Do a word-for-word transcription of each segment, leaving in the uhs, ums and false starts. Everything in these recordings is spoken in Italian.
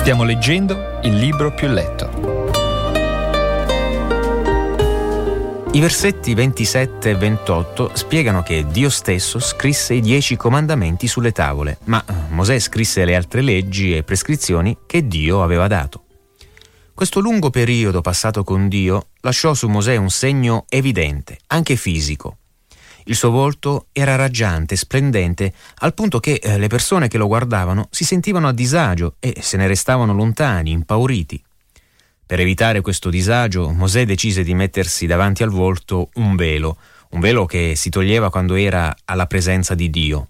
Stiamo leggendo il libro più letto. I versetti ventisette e ventotto spiegano che Dio stesso scrisse i dieci comandamenti sulle tavole, ma Mosè scrisse le altre leggi e prescrizioni che Dio aveva dato. Questo lungo periodo passato con Dio lasciò su Mosè un segno evidente, anche fisico. Il suo volto era raggiante, splendente, al punto che le persone che lo guardavano si sentivano a disagio e se ne restavano lontani, impauriti. Per evitare questo disagio, Mosè decise di mettersi davanti al volto un velo, un velo che si toglieva quando era alla presenza di Dio.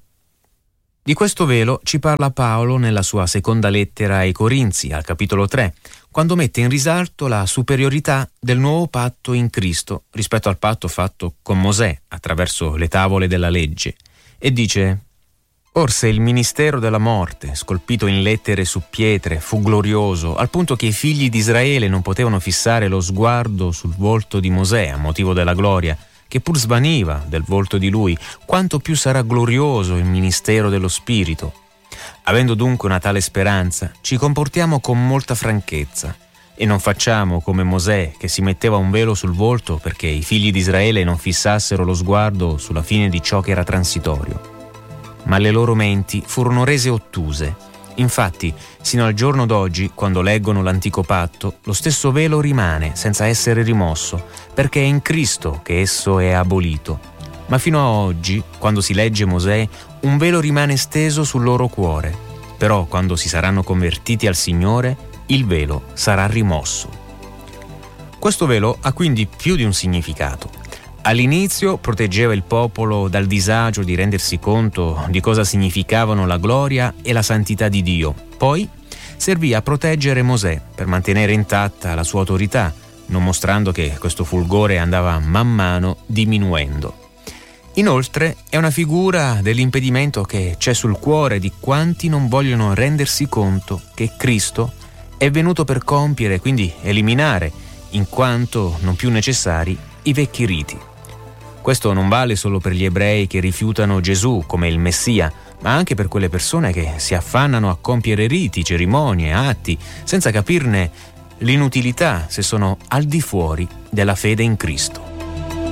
Di questo velo ci parla Paolo nella sua seconda lettera ai Corinzi, al capitolo tre, quando mette in risalto la superiorità del nuovo patto in Cristo rispetto al patto fatto con Mosè attraverso le tavole della legge, e dice: «Or se il ministero della morte, scolpito in lettere su pietre, fu glorioso, al punto che i figli di Israele non potevano fissare lo sguardo sul volto di Mosè a motivo della gloria, che pur svaniva del volto di lui, quanto più sarà glorioso il ministero dello Spirito. Avendo dunque una tale speranza, ci comportiamo con molta franchezza e non facciamo come Mosè, che si metteva un velo sul volto perché i figli di Israele non fissassero lo sguardo sulla fine di ciò che era transitorio. Ma le loro menti furono rese ottuse. Infatti, sino al giorno d'oggi, quando leggono l'antico patto, lo stesso velo rimane senza essere rimosso, perché è in Cristo che esso è abolito. Ma fino a oggi, quando si legge Mosè, un velo rimane steso sul loro cuore. Però, quando si saranno convertiti al Signore, il velo sarà rimosso». Questo velo ha quindi più di un significato. All'inizio proteggeva il popolo dal disagio di rendersi conto di cosa significavano la gloria e la santità di Dio. Poi servì a proteggere Mosè per mantenere intatta la sua autorità, non mostrando che questo fulgore andava man mano diminuendo. Inoltre è una figura dell'impedimento che c'è sul cuore di quanti non vogliono rendersi conto che Cristo è venuto per compiere, quindi eliminare, in quanto non più necessari, i vecchi riti. Questo non vale solo per gli ebrei che rifiutano Gesù come il Messia, ma anche per quelle persone che si affannano a compiere riti, cerimonie, atti, senza capirne l'inutilità se sono al di fuori della fede in Cristo.